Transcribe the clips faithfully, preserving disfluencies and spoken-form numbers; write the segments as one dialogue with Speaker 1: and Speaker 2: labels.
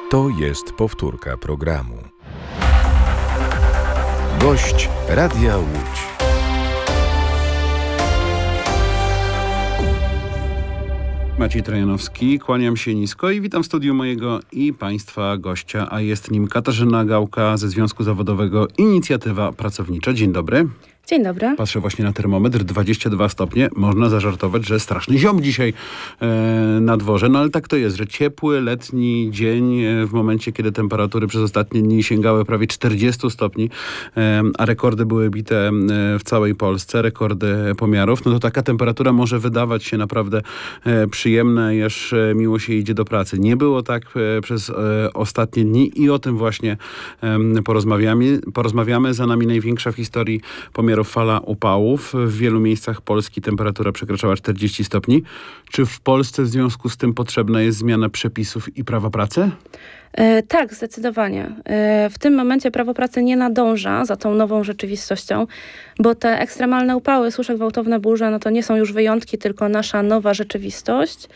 Speaker 1: To jest powtórka programu. Gość Radia Łódź.
Speaker 2: Maciej Trojanowski, kłaniam się nisko i witam w studiu mojego i Państwa gościa, a jest nim Katarzyna Gałka ze Związku Zawodowego Inicjatywa Pracownicza. Dzień dobry.
Speaker 3: Dzień dobry.
Speaker 2: Patrzę właśnie na termometr, dwadzieścia dwa stopnie. Można zażartować, że straszny ziom dzisiaj e, na dworze. No ale tak to jest, że ciepły, letni dzień e, w momencie, kiedy temperatury przez ostatnie dni sięgały prawie czterdzieści stopni, e, a rekordy były bite e, w całej Polsce, rekordy pomiarów, no to taka temperatura może wydawać się naprawdę e, przyjemna, aż e, miło się idzie do pracy. Nie było tak e, przez e, ostatnie dni i o tym właśnie e, porozmawiamy. porozmawiamy. Za nami największa w historii pomiarów fala upałów. W wielu miejscach Polski temperatura przekraczała czterdzieści stopni. Czy w Polsce w związku z tym potrzebna jest zmiana przepisów i prawa pracy?
Speaker 3: E, tak, zdecydowanie. E, w tym momencie prawo pracy nie nadąża za tą nową rzeczywistością, bo te ekstremalne upały, susze, gwałtowne burze, no to nie są już wyjątki, tylko nasza nowa rzeczywistość.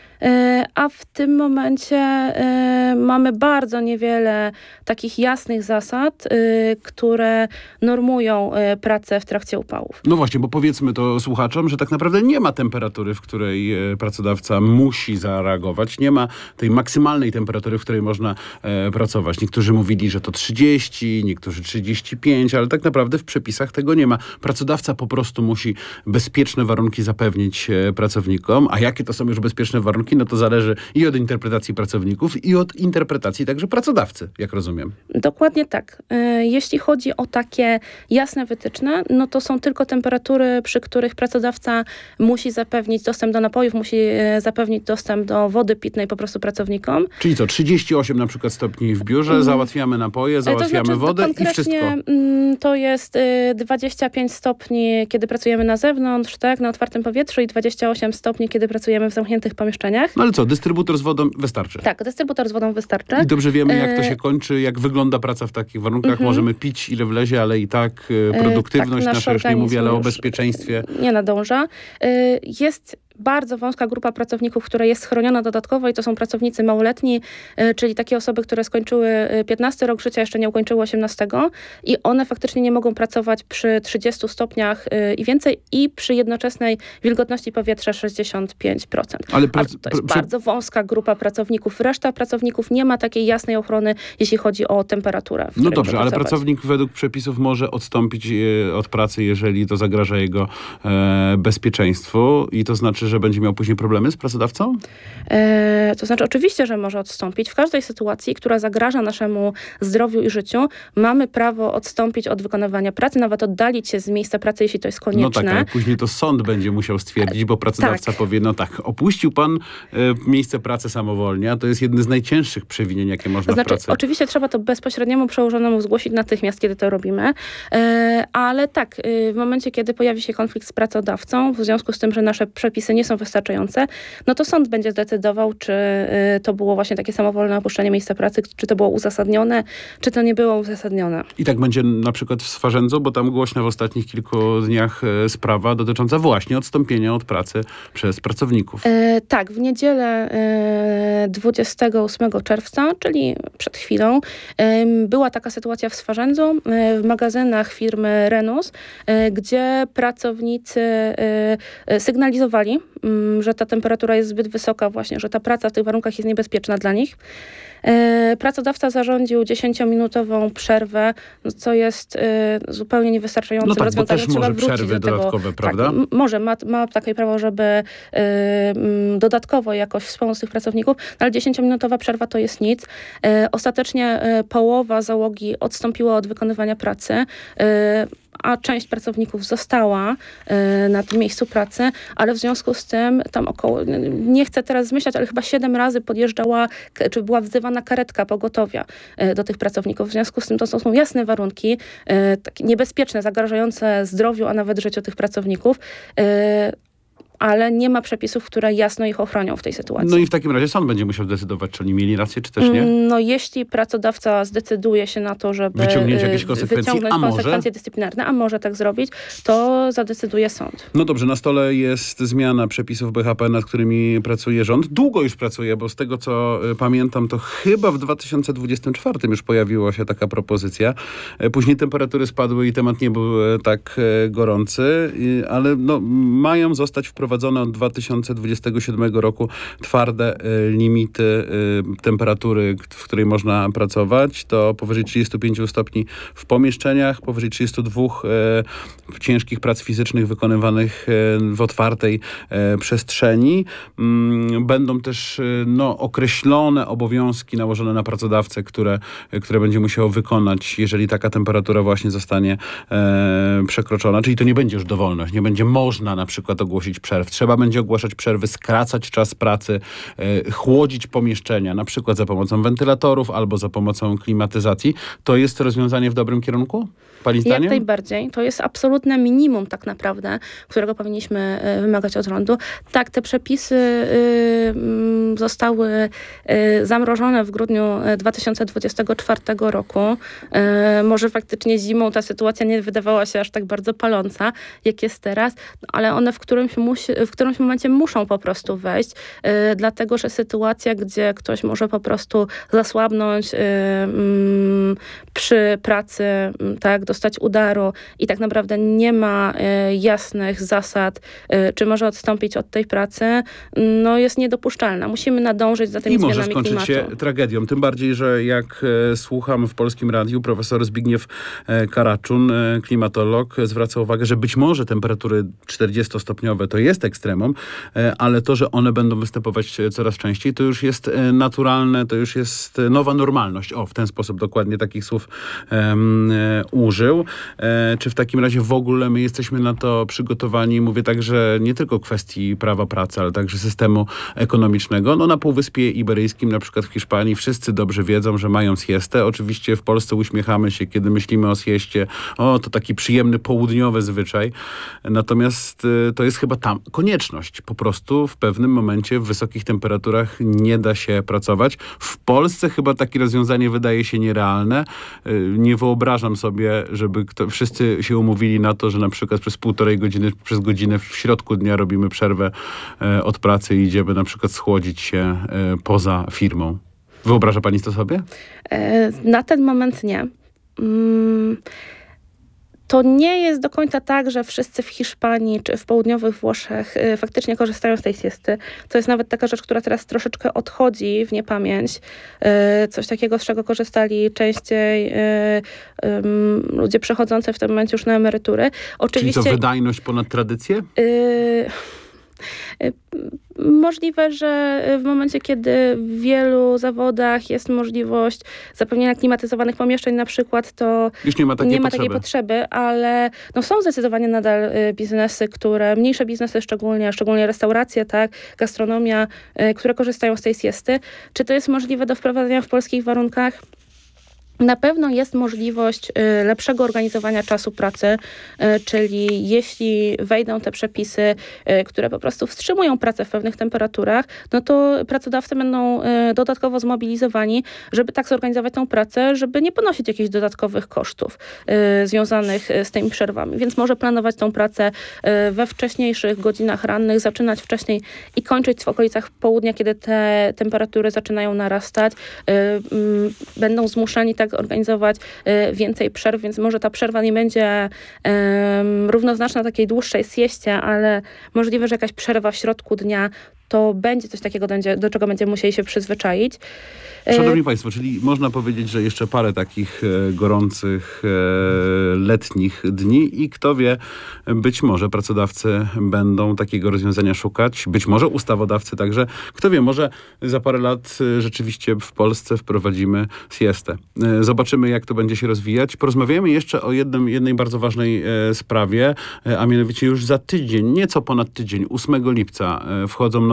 Speaker 3: A w tym momencie y, mamy bardzo niewiele takich jasnych zasad, y, które normują y, pracę w trakcie upałów.
Speaker 2: No właśnie, bo powiedzmy to słuchaczom, że tak naprawdę nie ma temperatury, w której y, pracodawca musi zareagować. Nie ma tej maksymalnej temperatury, w której można y, pracować. Niektórzy mówili, że to trzydzieści, niektórzy trzydzieści pięć, ale tak naprawdę w przepisach tego nie ma. Pracodawca po prostu musi bezpieczne warunki zapewnić y, pracownikom. A jakie to są już bezpieczne warunki? No to zależy i od interpretacji pracowników, i od interpretacji także pracodawcy, jak rozumiem.
Speaker 3: Dokładnie tak. Jeśli chodzi o takie jasne wytyczne, no to są tylko temperatury, przy których pracodawca musi zapewnić dostęp do napojów, musi zapewnić dostęp do wody pitnej po prostu pracownikom.
Speaker 2: Czyli co, trzydzieści osiem na przykład stopni w biurze, mm. załatwiamy napoje, załatwiamy to znaczy, wodę i wszystko.
Speaker 3: To jest dwadzieścia pięć stopni, kiedy pracujemy na zewnątrz, tak, na otwartym powietrzu i dwadzieścia osiem stopni, kiedy pracujemy w zamkniętych pomieszczeniach.
Speaker 2: No ale co, dystrybutor z wodą wystarczy?
Speaker 3: Tak, dystrybutor z wodą wystarczy.
Speaker 2: I dobrze wiemy, jak to się kończy, jak wygląda praca w takich warunkach. Mm-hmm. Możemy pić ile wlezie, ale i tak produktywność tak, nasza, już nie mówię, ale o bezpieczeństwie.
Speaker 3: Nie nadąża. Jest bardzo wąska grupa pracowników, która jest chroniona dodatkowo i to są pracownicy małoletni, czyli takie osoby, które skończyły piętnasty rok życia, jeszcze nie ukończyły osiemnastego i one faktycznie nie mogą pracować przy trzydziestu stopniach i więcej i przy jednoczesnej wilgotności powietrza sześćdziesiąt pięć procent. Ale prac- to jest pr- bardzo wąska grupa pracowników. Reszta pracowników nie ma takiej jasnej ochrony, jeśli chodzi o temperaturę.
Speaker 2: No dobrze, ale pracownik według przepisów może odstąpić od pracy, jeżeli to zagraża jego e, bezpieczeństwu i to znaczy, że będzie miał później problemy z pracodawcą?
Speaker 3: E, to znaczy oczywiście, że może odstąpić. W każdej sytuacji, która zagraża naszemu zdrowiu i życiu, mamy prawo odstąpić od wykonywania pracy, nawet oddalić się z miejsca pracy, jeśli to jest konieczne.
Speaker 2: No tak, ale później to sąd będzie musiał stwierdzić, bo pracodawca tak. powie, no tak, opuścił pan e, miejsce pracy samowolnie, a to jest jedno z najcięższych przewinień, jakie można
Speaker 3: to znaczy,
Speaker 2: w pracy.
Speaker 3: Oczywiście trzeba to bezpośredniemu przełożonemu zgłosić natychmiast, kiedy to robimy, e, ale tak, e, w momencie, kiedy pojawi się konflikt z pracodawcą, w związku z tym, że nasze przepisy nie są wystarczające, no to sąd będzie zdecydował, czy y, to było właśnie takie samowolne opuszczenie miejsca pracy, czy to było uzasadnione, czy to nie było uzasadnione.
Speaker 2: I tak będzie na przykład w Swarzędzu, bo tam głośna w ostatnich kilku dniach y, sprawa dotycząca właśnie odstąpienia od pracy przez pracowników.
Speaker 3: E, tak, w niedzielę e, dwudziestego ósmego czerwca, czyli przed chwilą, e, była taka sytuacja w Swarzędzu, e, w magazynach firmy Renus, e, gdzie pracownicy e, e, sygnalizowali, że ta temperatura jest zbyt wysoka właśnie, że ta praca w tych warunkach jest niebezpieczna dla nich. Pracodawca zarządził dziesięciominutową przerwę, co jest zupełnie niewystarczające
Speaker 2: no tak,
Speaker 3: rozwiązanie.
Speaker 2: Bo też
Speaker 3: Trzeba
Speaker 2: może
Speaker 3: wrócić
Speaker 2: przerwy
Speaker 3: do tego.
Speaker 2: dodatkowe, prawda?
Speaker 3: Tak, może, ma, ma takie prawo, żeby y, dodatkowo jakoś wspomóc tych pracowników, ale dziesięciominutowa przerwa to jest nic. Y, ostatecznie y, połowa załogi odstąpiła od wykonywania pracy, y, a część pracowników została y, na tym miejscu pracy, ale w związku z tym tam około, nie chcę teraz zmyślać, ale chyba siedem razy podjeżdżała, czy była wzywana karetka pogotowia y, do tych pracowników. W związku z tym to są jasne warunki, y, takie niebezpieczne, zagrażające zdrowiu, a nawet życiu tych pracowników. Y, ale nie ma przepisów, które jasno ich ochronią w tej sytuacji.
Speaker 2: No i w takim razie sąd będzie musiał zdecydować, czy oni mieli rację, czy też nie?
Speaker 3: No jeśli pracodawca zdecyduje się na to, żeby
Speaker 2: wyciągnięć jakieś konsekwencji,
Speaker 3: wyciągnąć
Speaker 2: a
Speaker 3: konsekwencje
Speaker 2: może?
Speaker 3: dyscyplinarne, a może tak zrobić, to zadecyduje sąd.
Speaker 2: No dobrze, na stole jest zmiana przepisów B H P, nad którymi pracuje rząd. Długo już pracuje, bo z tego, co y, pamiętam, to chyba w dwa tysiące dwudziestym czwartym już pojawiła się taka propozycja. Y, Później temperatury spadły i temat nie był y, tak y, gorący, y, ale no, mają zostać wprowadzone od dwa tysiące dwudziestego siódmego roku twarde y, limity y, temperatury, w której można pracować. To powyżej trzydziestu pięciu stopni w pomieszczeniach, powyżej trzydziestu dwóch y, ciężkich prac fizycznych wykonywanych y, w otwartej y, przestrzeni. Y, będą też y, no, określone obowiązki nałożone na pracodawcę, które, y, które będzie musiał wykonać, jeżeli taka temperatura właśnie zostanie y, przekroczona. Czyli to nie będzie już dowolność, nie będzie można na przykład ogłosić przerw. Trzeba będzie ogłaszać przerwy, skracać czas pracy, y, chłodzić pomieszczenia, na przykład za pomocą wentylatorów albo za pomocą klimatyzacji. To jest rozwiązanie w dobrym kierunku? Pani zdaniem?
Speaker 3: Jak najbardziej. To jest absolutne minimum tak naprawdę, którego powinniśmy y, wymagać od rządu. Tak, te przepisy y, y, zostały y, zamrożone w grudniu dwa tysiące dwudziestego czwartego roku. Y, może faktycznie zimą ta sytuacja nie wydawała się aż tak bardzo paląca, jak jest teraz, no, ale one w którymś, musi, w którymś momencie muszą po prostu wejść, y, dlatego, że sytuacja, gdzie ktoś może po prostu zasłabnąć y, y, przy pracy, y, tak, dostać udaru i tak naprawdę nie ma y, jasnych zasad, y, czy może odstąpić od tej pracy, no jest niedopuszczalna. Musimy nadążyć za tymi
Speaker 2: I może
Speaker 3: zmianami
Speaker 2: skończyć
Speaker 3: klimatu.
Speaker 2: się tragedią. Tym bardziej, że jak e, słucham w Polskim Radiu, profesor Zbigniew e, Karaczun, e, klimatolog, e, zwraca uwagę, że być może temperatury czterdziestostopniowe to jest ekstremum, e, ale to, że one będą występować e, coraz częściej, to już jest e, naturalne, to już jest e, nowa normalność. O, w ten sposób dokładnie takich słów em, e, użył. E, czy w takim razie w ogóle my jesteśmy na to przygotowani? Mówię także nie tylko kwestii prawa pracy, ale także systemu ekonomicznego. No na Półwyspie Iberyjskim, na przykład w Hiszpanii, wszyscy dobrze wiedzą, że mają siestę. Oczywiście w Polsce uśmiechamy się, kiedy myślimy o sieście. O, to taki przyjemny południowy zwyczaj. Natomiast y, to jest chyba tam konieczność. Po prostu w pewnym momencie w wysokich temperaturach nie da się pracować. W Polsce chyba takie rozwiązanie wydaje się nierealne. Y, nie wyobrażam sobie, żeby kto, wszyscy się umówili na to, że na przykład przez półtorej godziny, przez godzinę w środku dnia robimy przerwę y, od pracy i idziemy na przykład schłodzić się y, poza firmą. Wyobraża pani to sobie?
Speaker 3: E, Na ten moment nie. Mm, To nie jest do końca tak, że wszyscy w Hiszpanii czy w południowych Włoszech y, faktycznie korzystają z tej siesty. To jest nawet taka rzecz, która teraz troszeczkę odchodzi w niepamięć. Y, Coś takiego, z czego korzystali częściej y, ym, ludzie przechodzący w tym momencie już na emerytury.
Speaker 2: Czyli
Speaker 3: Oczywiście,
Speaker 2: to wydajność ponad tradycję?
Speaker 3: y, y, Możliwe, że w momencie, kiedy w wielu zawodach jest możliwość zapewnienia klimatyzowanych pomieszczeń na przykład, to
Speaker 2: Już nie ma takiej
Speaker 3: nie ma
Speaker 2: potrzeby.
Speaker 3: takiej potrzeby, ale no są zdecydowanie nadal y, biznesy, które, mniejsze biznesy szczególnie, szczególnie restauracje, tak, gastronomia, y, które korzystają z tej siesty. Czy to jest możliwe do wprowadzenia w polskich warunkach? Na pewno jest możliwość y, lepszego organizowania czasu pracy, y, czyli jeśli wejdą te przepisy, y, które po prostu wstrzymują pracę w pewnych temperaturach, no to pracodawcy będą y, dodatkowo zmobilizowani, żeby tak zorganizować tą pracę, żeby nie ponosić jakichś dodatkowych kosztów y, związanych y, z tymi przerwami. Więc może planować tą pracę y, we wcześniejszych godzinach rannych, zaczynać wcześniej i kończyć w okolicach południa, kiedy te temperatury zaczynają narastać. Y, y, będą zmuszeni tak organizować y, więcej przerw, więc może ta przerwa nie będzie y, równoznaczna takiej dłuższej sieście, ale możliwe, że jakaś przerwa w środku dnia to będzie coś takiego, będzie, do czego będziemy musieli się przyzwyczaić.
Speaker 2: Szanowni Państwo, czyli można powiedzieć, że jeszcze parę takich e, gorących e, letnich dni i kto wie, być może pracodawcy będą takiego rozwiązania szukać, być może ustawodawcy także. Kto wie, może za parę lat e, rzeczywiście w Polsce wprowadzimy siestę. E, zobaczymy, jak to będzie się rozwijać. Porozmawiamy jeszcze o jednym, jednej bardzo ważnej e, sprawie, e, a mianowicie już za tydzień, nieco ponad tydzień, ósmego lipca e, wchodzą nowe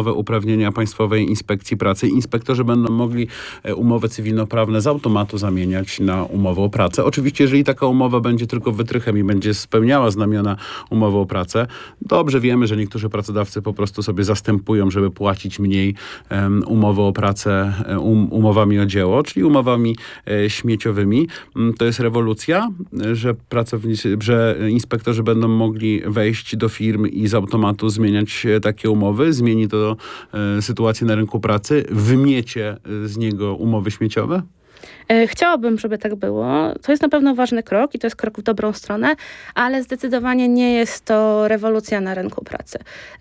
Speaker 2: nowe uprawnienia Państwowej Inspekcji Pracy. Inspektorzy będą mogli umowy cywilnoprawne z automatu zamieniać na umowę o pracę. Oczywiście, jeżeli taka umowa będzie tylko wytrychem i będzie spełniała znamiona umowy o pracę, dobrze wiemy, że niektórzy pracodawcy po prostu sobie zastępują, żeby płacić mniej um, umowę o pracę um, umowami o dzieło, czyli umowami e, śmieciowymi. To jest rewolucja, że pracownicy, że inspektorzy będą mogli wejść do firm i z automatu zmieniać takie umowy. Zmieni to e, sytuację na rynku pracy. Wymiecie z niego umowy śmieciowe?
Speaker 3: Chciałabym, żeby tak było. To jest na pewno ważny krok i to jest krok w dobrą stronę, ale zdecydowanie nie jest to rewolucja na rynku pracy.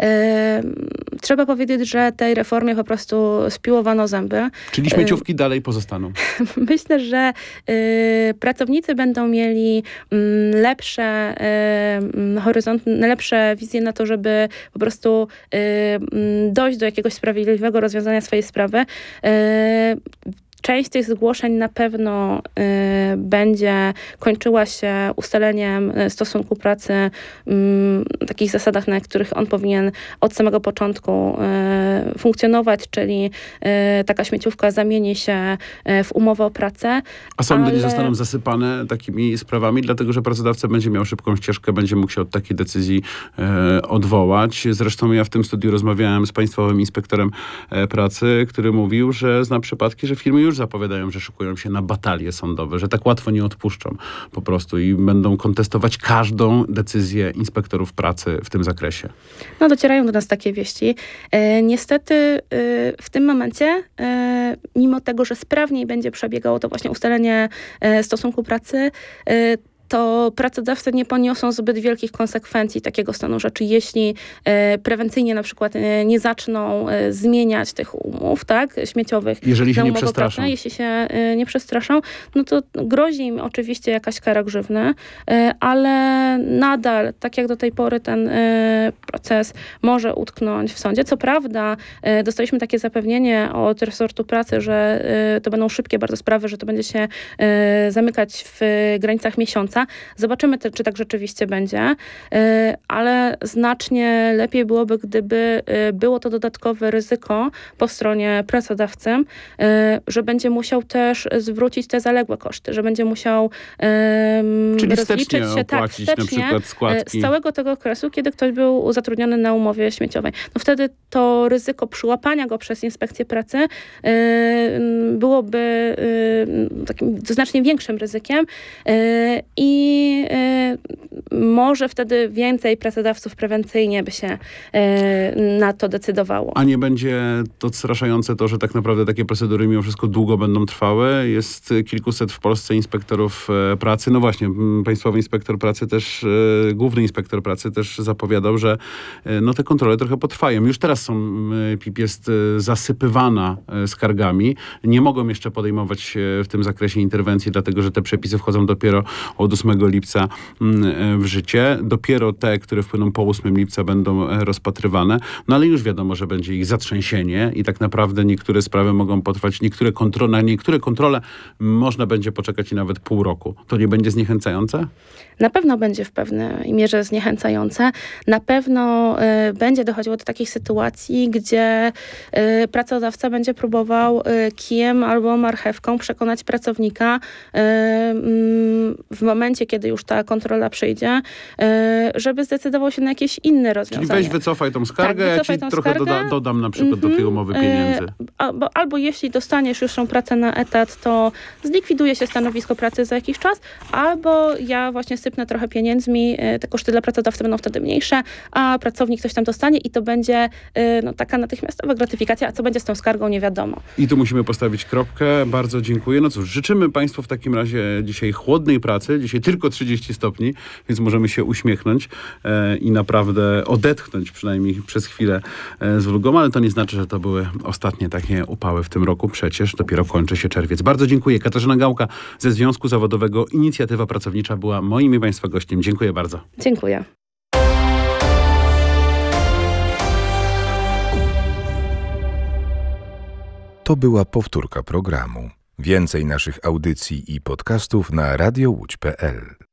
Speaker 3: Yy, trzeba powiedzieć, że tej reformie po prostu spiłowano zęby.
Speaker 2: Czyli śmieciówki yy, dalej pozostaną?
Speaker 3: Myślę, że yy, pracownicy będą mieli yy, lepsze yy, horyzonty, lepsze wizje na to, żeby po prostu yy, dojść do jakiegoś sprawiedliwego rozwiązania swojej sprawy. Yy, Część tych zgłoszeń na pewno y, będzie kończyła się ustaleniem stosunku pracy y, na takich zasadach, na których on powinien od samego początku y, funkcjonować, czyli y, taka śmieciówka zamieni się y, w umowę o pracę.
Speaker 2: A sądy
Speaker 3: ale...
Speaker 2: nie zostaną zasypane takimi sprawami, dlatego że pracodawca będzie miał szybką ścieżkę, będzie mógł się od takiej decyzji y, odwołać. Zresztą ja w tym studiu rozmawiałem z Państwowym Inspektorem y, Pracy, który mówił, że zna przypadki, że firmy już zapowiadają, że szykują się na batalie sądowe, że tak łatwo nie odpuszczą po prostu i będą kontestować każdą decyzję inspektorów pracy w tym zakresie.
Speaker 3: No docierają do nas takie wieści. E, niestety e, w tym momencie, e, mimo tego, że sprawniej będzie przebiegało to właśnie ustalenie e, stosunku pracy, e, to pracodawcy nie poniosą zbyt wielkich konsekwencji takiego stanu rzeczy, jeśli e, prewencyjnie na przykład e, nie zaczną e, zmieniać tych umów, tak, śmieciowych.
Speaker 2: Jeżeli się nie przestraszą.
Speaker 3: Pracę, jeśli się e, nie przestraszą, no to grozi im oczywiście jakaś kara grzywny, e, ale nadal, tak jak do tej pory, ten e, proces może utknąć w sądzie. Co prawda e, dostaliśmy takie zapewnienie od resortu pracy, że e, to będą szybkie bardzo sprawy, że to będzie się e, zamykać w granicach miesiąca. Zobaczymy, te, czy tak rzeczywiście będzie, ale znacznie lepiej byłoby, gdyby było to dodatkowe ryzyko po stronie pracodawcy, że będzie musiał też zwrócić te zaległe koszty, że będzie musiał
Speaker 2: Czyli
Speaker 3: rozliczyć się tak,
Speaker 2: na przykład składki.
Speaker 3: z całego tego okresu, kiedy ktoś był zatrudniony na umowie śmieciowej. No wtedy to ryzyko przyłapania go przez inspekcję pracy byłoby takim znacznie większym ryzykiem i I y, może wtedy więcej pracodawców prewencyjnie by się y, na to decydowało.
Speaker 2: A nie będzie to odstraszające to, że tak naprawdę takie procedury mimo wszystko długo będą trwały? Jest kilkuset w Polsce inspektorów e, pracy. No właśnie, Państwowy Inspektor Pracy też, e, Główny Inspektor Pracy też zapowiadał, że e, no te kontrole trochę potrwają. Już teraz są, e, P I P jest e, zasypywana e, skargami. Nie mogą jeszcze podejmować e, w tym zakresie interwencji, dlatego że te przepisy wchodzą dopiero od ósmego lipca w życie. Dopiero te, które wpłyną po ósmego lipca, będą rozpatrywane. No ale już wiadomo, że będzie ich zatrzęsienie i tak naprawdę niektóre sprawy mogą potrwać, niektóre kontrole, na niektóre kontrole można będzie poczekać i nawet pół roku. To nie będzie zniechęcające?
Speaker 3: Na pewno będzie w pewnej mierze zniechęcające. Na pewno y, będzie dochodziło do takich sytuacji, gdzie y, pracodawca będzie próbował y, kijem albo marchewką przekonać pracownika y, y, w momencie, kiedy już ta kontrola przyjdzie, y, żeby zdecydował się na jakieś inne rozwiązanie.
Speaker 2: Czyli weź wycofaj tą skargę, tak, ja ci trochę
Speaker 3: skargę.
Speaker 2: Doda, dodam na przykład mm-hmm. do tej umowy pieniędzy. Y,
Speaker 3: albo, albo jeśli dostaniesz już tą pracę na etat, to zlikwiduje się stanowisko pracy za jakiś czas, albo ja właśnie sypnę trochę pieniędzmi, te koszty dla pracodawcy będą wtedy mniejsze, a pracownik coś tam dostanie i to będzie no, taka natychmiastowa gratyfikacja, a co będzie z tą skargą, nie wiadomo.
Speaker 2: I tu musimy postawić kropkę. Bardzo dziękuję. No cóż, życzymy Państwu w takim razie dzisiaj chłodnej pracy. Dzisiaj tylko trzydzieści stopni, więc możemy się uśmiechnąć e, i naprawdę odetchnąć przynajmniej przez chwilę e, z ulgą, ale to nie znaczy, że to były ostatnie takie upały w tym roku. Przecież dopiero kończy się czerwiec. Bardzo dziękuję. Katarzyna Gałka ze Związku Zawodowego Inicjatywa Pracownicza była moim i Państwa gościem. Dziękuję bardzo.
Speaker 3: Dziękuję.
Speaker 1: To była powtórka programu. Więcej naszych audycji i podcastów na radio łódź kropka pe el.